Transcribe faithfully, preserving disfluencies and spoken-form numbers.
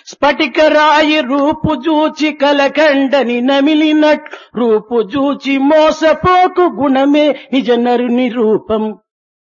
స్ఫటికరాయి రూపు జూచి కలకండని నమిలినట్ రూపు జూచి మోసపోకు గుణమే నిజ నరుని రూపం.